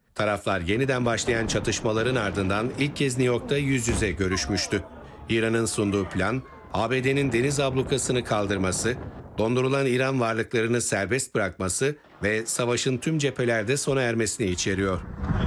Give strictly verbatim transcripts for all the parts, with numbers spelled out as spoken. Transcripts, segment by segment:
Taraflar yeniden başlayan çatışmaların ardından ilk kez New York'ta yüz yüze görüşmüştü. İran'ın sunduğu plan, A B D'nin deniz ablukasını kaldırması, dondurulan İran varlıklarını serbest bırakması ve savaşın tüm cephelerde sona ermesini içeriyor.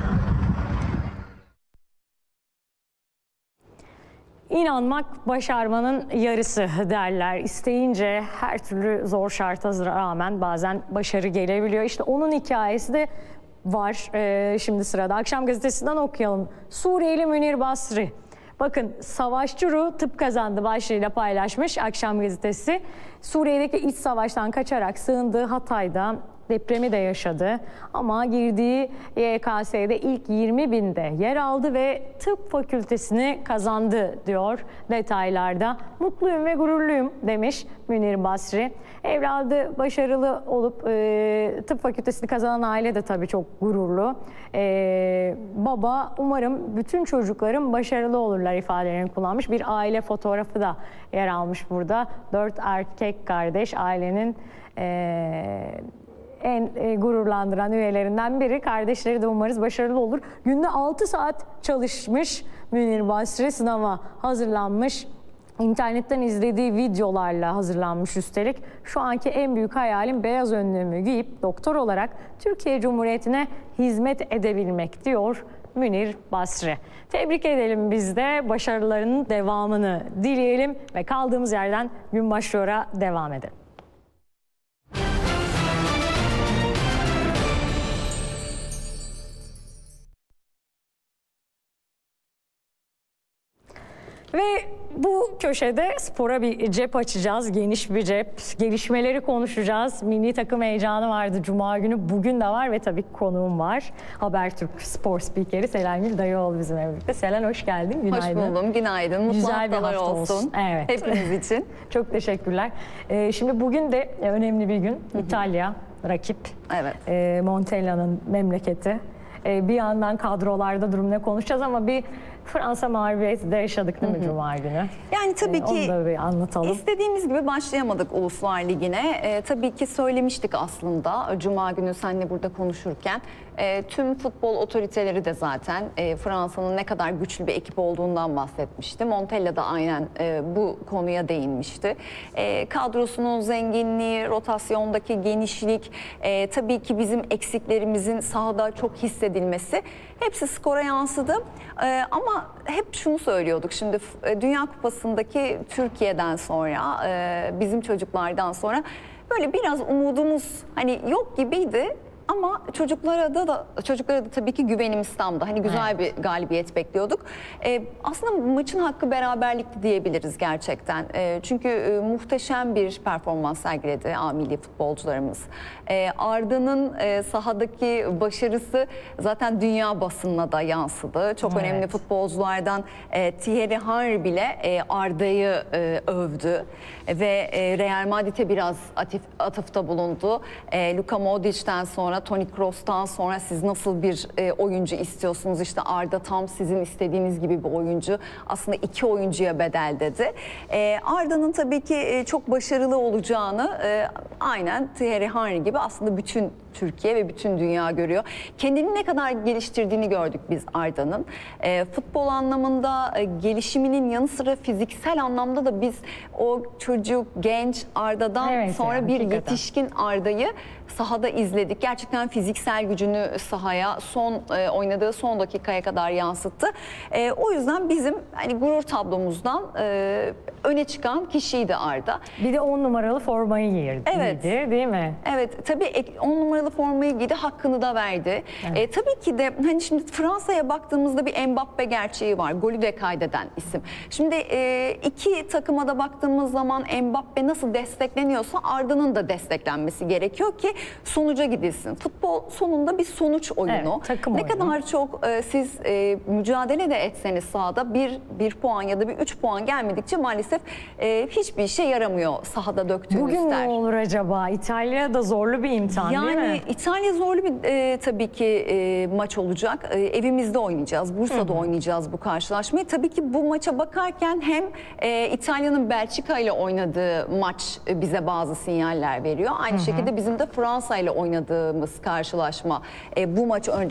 İnanmak başarmanın yarısı derler. İsteyince her türlü zor şarta rağmen bazen başarı gelebiliyor. İşte onun hikayesi de var. Ee, şimdi sırada Akşam Gazetesi'nden okuyalım. Suriyeli Münir Basri. Bakın, savaşçı ruh tıp kazandı başlığıyla paylaşmış Akşam Gazetesi. Suriye'deki iç savaştan kaçarak sığındığı Hatay'da depremi de yaşadı. Ama girdiği Y K S'de ilk yirmi binde yer aldı ve tıp fakültesini kazandı diyor detaylarda. Mutluyum ve gururluyum demiş Münir Basri. Evladı başarılı olup e, tıp fakültesini kazanan aile de tabii çok gururlu. E, baba umarım bütün çocuklarım başarılı olurlar ifadelerini kullanmış. Bir aile fotoğrafı da yer almış burada. Dört erkek kardeş ailenin e, en e, gururlandıran üyelerinden biri. Kardeşleri de umarız başarılı olur. Günde altı saat çalışmış Münir Basri, sınava hazırlanmış. İnternetten izlediği videolarla hazırlanmış üstelik. Şu anki en büyük hayalim beyaz önlüğümü giyip doktor olarak Türkiye Cumhuriyeti'ne hizmet edebilmek diyor Münir Basri. Tebrik edelim biz de, başarılarının devamını dileyelim ve kaldığımız yerden Gün Başlıyor'a devam edelim. Ve bu köşede spora bir cep açacağız. Geniş bir cep. Gelişmeleri konuşacağız. Milli takım heyecanı vardı Cuma günü. Bugün de var ve tabii konuğum var. Habertürk spor spikeri Selengül Dayıoğlu bizimle birlikte. Selen, hoş geldin. Günaydın. Hoş buldum. Günaydın. Mutlu Güzel bir haftalar hafta olsun. olsun. Evet. Hepimiz için. Çok teşekkürler. Ee, şimdi bugün de önemli bir gün. İtalya rakip. Evet. Ee, Montella'nın memleketi. Ee, bir yandan kadrolarda durum ne konuşacağız ama bir Fransa mağlubiyeti de yaşadık değil mi hı hı. Cuma günü? Yani tabii ee, ki onu da bir anlatalım. İstediğimiz gibi başlayamadık Uluslar Ligi'ne. Ee, tabii ki söylemiştik aslında Cuma günü seninle burada konuşurken. E, tüm futbol otoriteleri de zaten e, Fransa'nın ne kadar güçlü bir ekip olduğundan bahsetmişti. Montella da aynen e, bu konuya değinmişti. E, kadrosunun zenginliği, rotasyondaki genişlik, e, tabii ki bizim eksiklerimizin sahada çok hissedilmesi hepsi skora yansıdı. E, ama hep şunu söylüyorduk, şimdi e, Dünya Kupası'ndaki Türkiye'den sonra e, bizim çocuklardan sonra böyle biraz umudumuz hani yok gibiydi. Ama çocuklara da, da çocuklara da tabii ki güvenimiz tamdı. Hani güzel evet. bir galibiyet bekliyorduk. Ee, aslında maçın hakkı beraberlikti diyebiliriz gerçekten. Ee, çünkü e, muhteşem bir performans sergiledi A milli futbolcularımız. Ee, Arda'nın e, sahadaki başarısı zaten dünya basınına da yansıdı. Çok evet. önemli futbolculardan e, Thierry Henry bile e, Arda'yı e, övdü. Ve e, Real Madrid'e biraz atif, atıfta bulundu. E, Luka Modric'ten sonra, Toni Kroos'tan sonra siz nasıl bir e, oyuncu istiyorsunuz? İşte Arda tam sizin istediğiniz gibi bir oyuncu. Aslında iki oyuncuya bedel dedi. E, Arda'nın tabii ki e, çok başarılı olacağını e, aynen Thierry Henry gibi aslında bütün Türkiye ve bütün dünya görüyor. Kendini ne kadar geliştirdiğini gördük biz Arda'nın. E, futbol anlamında e, gelişiminin yanı sıra fiziksel anlamda da biz o çocuk, genç Arda'dan evet, sonra yani, bir hakikaten. yetişkin Arda'yı sahada izledik. Gerçekten fiziksel gücünü sahaya son e, oynadığı son dakikaya kadar yansıttı. E, o yüzden bizim hani gurur tablomuzdan e, öne çıkan kişiydi Arda. Bir de on numaralı formayı giydi, evet. değil mi? Evet, tabii on numaralı formayı giydi, hakkını da verdi. Evet. E, tabii ki de hani şimdi Fransa'ya baktığımızda bir Mbappe gerçeği var. Golü de kaydeden isim. Şimdi e, iki takıma da baktığımız zaman Mbappe nasıl destekleniyorsa Arda'nın da desteklenmesi gerekiyor ki sonuca gidilsin. Futbol sonunda bir sonuç oyunu. Evet, takım ne oyunu. kadar çok e, siz e, mücadele de etseniz sahada bir, bir puan ya da bir üç puan gelmedikçe maalesef e, hiçbir işe yaramıyor sahada döktüğünüz Bugün ter. ne olur acaba? İtalya da zorlu bir imtihan yani, değil mi? Yani İtalya zorlu bir e, tabii ki e, maç olacak. E, evimizde oynayacağız. Bursa'da hı hı. oynayacağız bu karşılaşmayı. Tabii ki bu maça bakarken hem e, İtalya'nın Belçika ile oynadığı maç e, bize bazı sinyaller veriyor. Aynı hı hı. şekilde bizim de Fransa ile oynadığımız karşılaşma e, bu maç öncesi